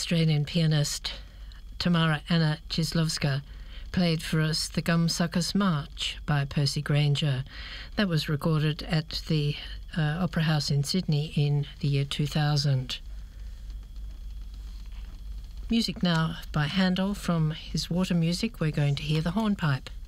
Australian pianist Tamara Anna Chislovska played for us the Gumsuckers March by Percy Grainger. That was recorded at the Opera House in Sydney in the year 2000. Music now by Handel. From his Water Music, we're going to hear the hornpipe.